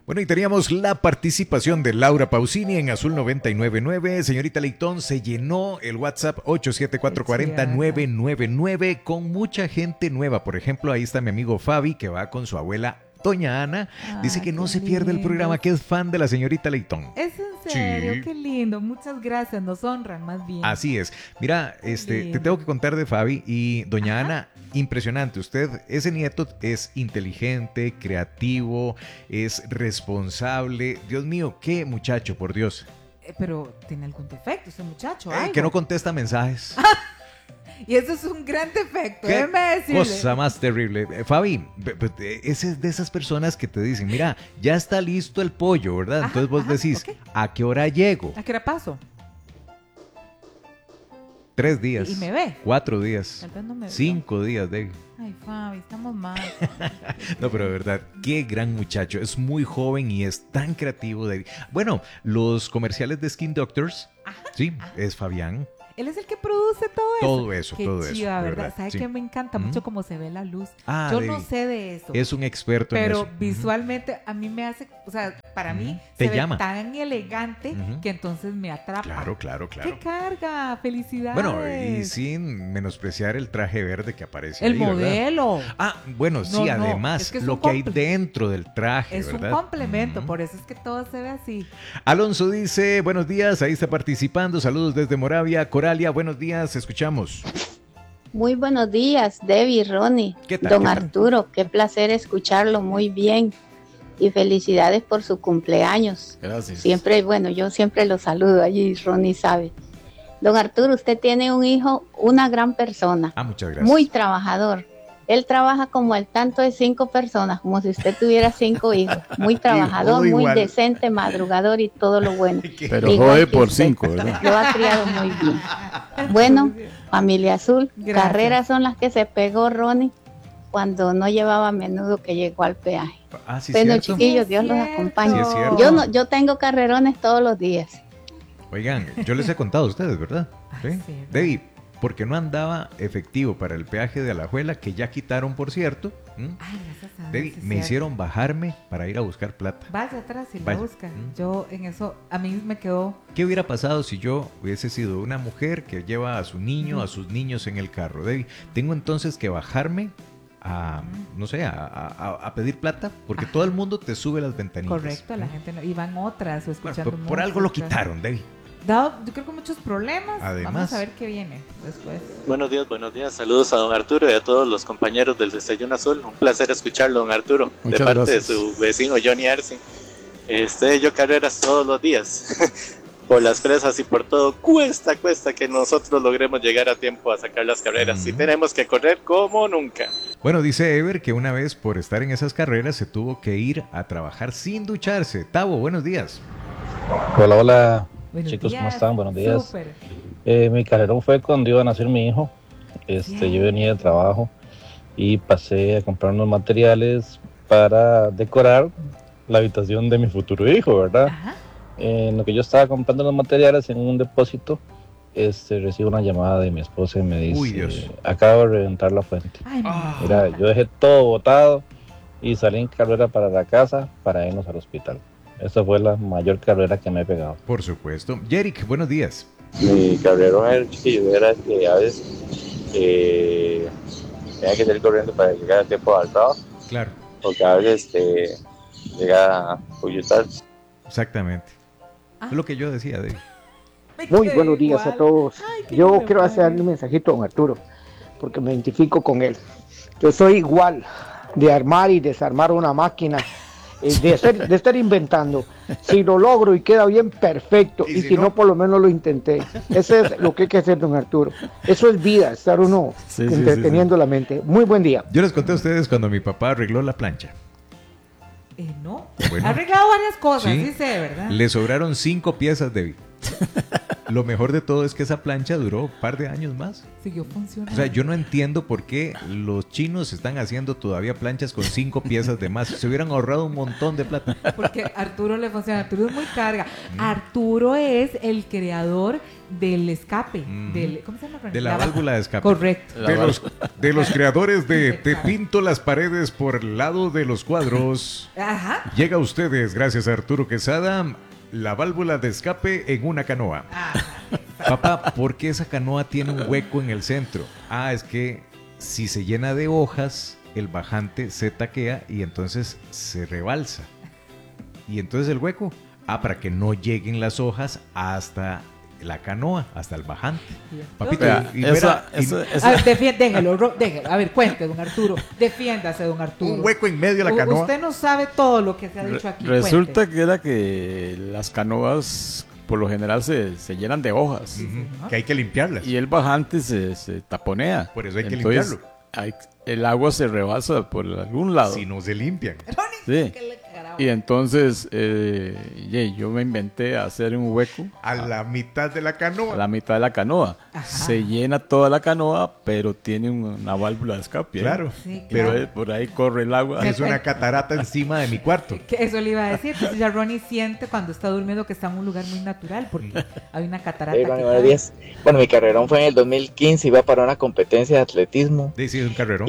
Bueno, y teníamos la participación de Laura Pausini en Azul 999. Señorita Leitón, se llenó el WhatsApp 874400999 con mucha gente nueva. Por ejemplo, ahí está mi amigo Fabi, que va con su abuela Doña Ana. Dice que no se pierde el programa, que es fan de la señorita Leitón. ¿Es en serio? Sí. Qué lindo. Muchas gracias. Nos honran más bien. Así es. Mira, te tengo que contar de Fabi y Doña Ana. Impresionante. Usted, ese nieto es inteligente, creativo, es responsable. Dios mío, qué muchacho, por Dios. Pero tiene algún defecto ese muchacho. Que no contesta mensajes. Y eso es un gran defecto, ¿Qué déjeme decirle. cosa más terrible? Fabi, ese es de esas personas que te dicen, mira, ya está listo el pollo, ¿verdad? Ajá, Entonces vos decís, ok. ¿a qué hora llego? ¿A qué hora paso? 3 días. ¿Y me ve? 4 días. Tal vez no me ve. 5 días, David. Ay, Fabi, estamos mal. No, pero de verdad, qué gran muchacho. Es muy joven y es tan creativo, David. Bueno, los comerciales de Skin Doctors, sí, es Fabián. Él es el que produce todo eso. Todo eso, Qué todo eso, chiva, de ¿verdad? verdad, ¿Sabe sí. qué me encanta mucho cómo se ve la luz? Ah, Yo David, no sé de eso. es un experto en Pero eso. visualmente a mí me hace, o sea, para mí Te se ve llama. tan elegante Ujú. que entonces me atrapa. Claro, claro, claro. ¡Qué carga! ¡Felicidades! Bueno, y sin menospreciar el traje verde que aparece el ahí, ¿verdad? modelo. Ah, bueno, sí, No, además, es que es lo un que hay comple- dentro del traje, Es ¿verdad? un complemento, por eso es que todo se ve así. Alonso dice, buenos días, ahí está participando, saludos desde Moravia. Coralia, buenos días, escuchamos. Muy buenos días, Debbie, Ronnie, ¿Qué tal, don qué tal? Arturo, qué placer escucharlo, muy bien. Y felicidades por su cumpleaños. Gracias. Siempre, bueno, yo siempre lo saludo allí, Ronnie sabe. Don Arturo, usted tiene un hijo, una gran persona, Ah, muchas gracias. muy trabajador. Él trabaja como al tanto de 5 personas, como si usted tuviera 5 hijos. Muy trabajador, todo muy igual. decente, madrugador y todo lo bueno. Pero Igual jode que por usted. 5, ¿verdad? Lo ha criado muy bien. Bueno, familia azul, Gracias. carreras son las que se pegó Ronnie cuando no llevaba a menudo que llegó al peaje. Ah, sí, Bueno, cierto. chiquillos, Dios los Cierto. acompañe. Sí, es cierto. Yo tengo carrerones todos los días. Oigan, yo les he contado a ustedes, ¿verdad? Ay, sí. David, porque no andaba efectivo para el peaje de Alajuela, que ya quitaron, por cierto. ¿Mm? Ay, gracias a Dios, David, sí es me cierto. hicieron bajarme para ir a buscar plata. Vaya atrás y la Vaya. busca. Yo en eso, a mí me quedó... ¿Qué hubiera pasado si yo hubiese sido una mujer que lleva a su niño, a sus niños en el carro? David, tengo entonces que bajarme a, no sé, a pedir plata, porque todo el mundo te sube las ventanillas. Correcto, la gente no... Y van otras o Bueno, escuchando por algo lo música. quitaron, David. Dado, yo creo que muchos problemas. Además. Vamos a ver qué viene después. Buenos días. Saludos a don Arturo y a todos los compañeros del Desayuno Azul. Un placer escucharlo, don Arturo, Muchas de parte gracias. de su vecino Johnny Arce. Yo carreras todos los días. Por las presas y por todo. Cuesta que nosotros logremos llegar a tiempo a sacar las carreras. Y tenemos que correr como nunca. Bueno, dice Ever que una vez por estar en esas carreras se tuvo que ir a trabajar sin ducharse. Tavo, buenos días. Hola, hola. Buenos Chicos, días. ¿cómo están? Buenos días. Súper. Mi carrerón fue cuando iba a nacer mi hijo. Yo venía de trabajo y pasé a comprar unos materiales para decorar la habitación de mi futuro hijo, ¿verdad? Ajá. En lo que yo estaba comprando los materiales en un depósito, recibo una llamada de mi esposa y me dice, Uy, Dios. acabo de reventar la fuente. Ay, Ah. Mira, yo dejé todo botado y salí en carrera para la casa para irnos al hospital. Esa fue la mayor carrera que me he pegado. Por supuesto. Yerick, buenos días. Mi carrerón era chiquillo, era que a veces tenía que salir corriendo para llegar a tiempo al trabajo, Claro, porque a veces llegaba a tarde. exactamente. Ah. Es lo que yo decía, David. me Muy quedé buenos días igual. a todos. Ay, qué Yo lindo, quiero padre. hacerle un mensajito a don Arturo, porque me identifico con él. Yo soy igual de armar y desarmar una máquina, de estar inventando. Si lo logro y queda bien, perfecto. Y Y si si no, no, por lo menos lo intenté. Eso es lo que hay que hacer, don Arturo. Eso es vida, estar uno Sí, sí, entreteniendo la mente. Muy buen día. Yo les conté a ustedes cuando mi papá arregló la plancha. No. Bueno. Ha arreglado varias cosas, Sí. sí sé, ¿verdad? Le sobraron 5 piezas, David. Lo mejor de todo es que esa plancha duró un par de años más. Siguió funcionando. O sea, yo no entiendo por qué los chinos están haciendo todavía planchas con 5 piezas de más. Se hubieran ahorrado un montón de plata. Porque Arturo le funciona. Arturo es muy carga. Arturo es el creador del escape. ¿Cómo se llama? De la válvula de escape. Correcto. De los creadores de Te pinto las paredes por el lado de los cuadros. Ajá. Llega a ustedes, gracias a Arturo Quesada, la válvula de escape en una canoa. Papá, ¿por qué esa canoa tiene un hueco en el centro? Es que si se llena de hojas, el bajante se taquea y entonces se rebalsa. Y entonces el hueco, para que no lleguen las hojas hasta la canoa, hasta el bajante. Papito, Vea, déjelo. A ver, cuente, don Arturo. Defiéndase, don Arturo. Un hueco en medio de la canoa. Usted no sabe todo lo que se ha dicho aquí. Resulta cuente. que era que las canoas por lo general se llenan de hojas. Que hay que limpiarlas. Y el bajante se taponea. Por eso hay que Entonces, limpiarlo. El agua se rebasa por algún lado. Si no se limpian. Sí. Y entonces yo me inventé hacer un hueco a la mitad de la canoa. A la mitad de la canoa. Ajá. Se llena toda la canoa, pero tiene una válvula de escape. Claro. Sí, claro. Pero por ahí corre el agua. Es una catarata encima de mi cuarto. Que eso le iba a decir. Entonces ya Ronnie siente cuando está durmiendo que está en un lugar muy natural porque hay una catarata. Buenos días. Bueno, mi carrerón fue en el 2015. Iba para una competencia de atletismo. Sí, es un carrerón.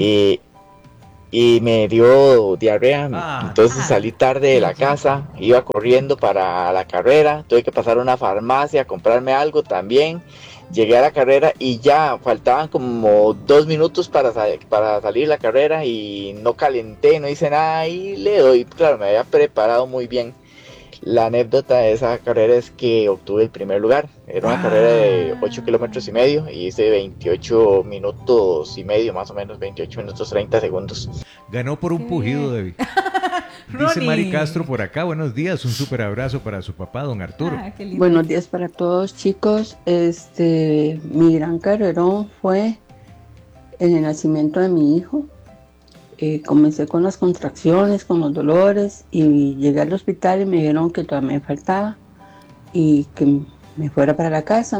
Y me dio diarrea, entonces salí tarde de la casa, iba corriendo para la carrera, tuve que pasar a una farmacia a comprarme algo también, llegué a la carrera y ya faltaban como 2 minutos para salir la carrera y no calenté, no hice nada y le doy, claro, me había preparado muy bien. La anécdota de esa carrera es que obtuve el primer lugar. Era una carrera de 8 kilómetros y medio y hice 28 minutos y medio, más o menos 28 minutos 30 segundos. Ganó por un pujido, Debbie. Dice Mari Castro por acá, buenos días, un súper abrazo para su papá, don Arturo. Buenos días para todos, chicos. Mi gran carrerón fue en el nacimiento de mi hijo. Comencé con las contracciones, con los dolores y llegué al hospital y me dijeron que todavía me faltaba y que me fuera para la casa.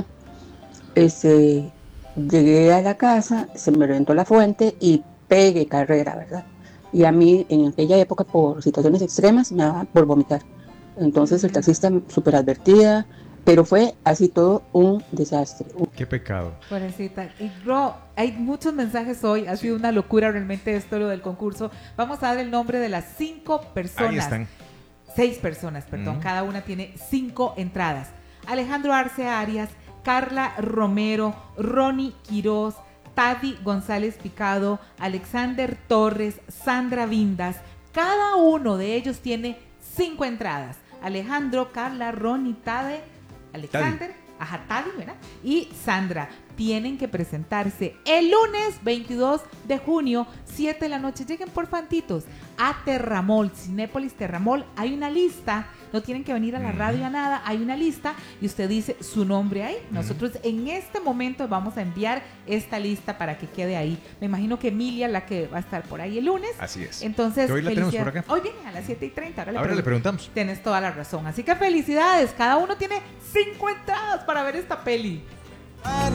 Llegué a la casa, se me reventó la fuente y pegué carrera, ¿verdad? Y a mí en aquella época por situaciones extremas me daba por vomitar. Entonces el taxista súper advertida, pero fue así todo un desastre. Qué pecado. Pobrecita. Y bro, hay muchos mensajes hoy. Ha sido una locura realmente esto, lo del concurso. Vamos a dar el nombre de las 5 personas. Ahí están. 6 personas, perdón. Cada una tiene 5 entradas. Alejandro Arce Arias, Carla Romero, Ronnie Quiroz, Tadi González Picado, Alexander Torres, Sandra Vindas. Cada uno de ellos tiene 5 entradas. Alejandro, Carla, Ronnie, Tade, Alexander, Tadi, ¿verdad? Y Sandra. Tienen que presentarse el lunes 22 de junio, 7 de la noche. Lleguen por fantitos a Terramol, Cinépolis Terramol. Hay una lista, no tienen que venir a la radio a nada. Hay una lista y usted dice su nombre ahí. Nosotros en este momento vamos a enviar esta lista para que quede ahí. Me imagino que Emilia, la que va a estar por ahí el lunes. Así es. Entonces, hoy la tenemos por acá. Hoy viene a las 7:30. Ahora le preguntamos. Tienes toda la razón. Así que felicidades. Cada uno tiene 5 entradas para ver esta peli.